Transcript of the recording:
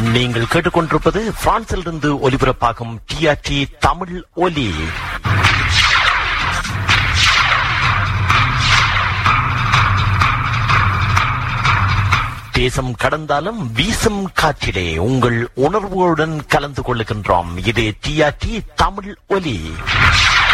நீங்கள் கேட்டுக்கொண்டிருப்பது பிரான்சிலிருந்து ஒலிபரப்பாகும் டிஆர்டி தமிழ் ஒலி. தேசம் கடந்தாலும் வீசும் காற்றிலே உங்கள் உணர்வுகளுடன் கலந்து கொள்ளுகின்றோம். இது டிஆர்டி தமிழ் ஒலி.